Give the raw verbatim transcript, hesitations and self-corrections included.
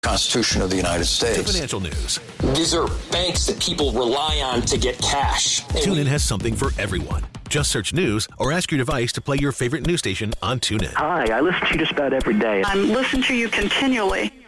Constitution of the United States. To financial news. These are banks that people rely on to get cash. TuneIn has something for everyone. Just search news or ask your device to play your favorite news station on TuneIn. Hi, I listen to you just about every day. I'm listening to you continually.